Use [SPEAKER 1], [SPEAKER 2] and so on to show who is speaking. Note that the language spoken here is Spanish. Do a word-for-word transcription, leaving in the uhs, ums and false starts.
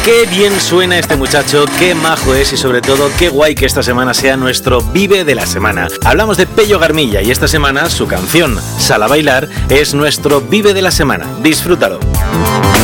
[SPEAKER 1] Qué bien suena este muchacho, qué majo es y sobre todo qué guay que esta semana sea nuestro Vive de la Semana. Hablamos de Pello Garmilla y esta semana su canción Sal a bailar es nuestro Vive de la Semana. Disfrútalo.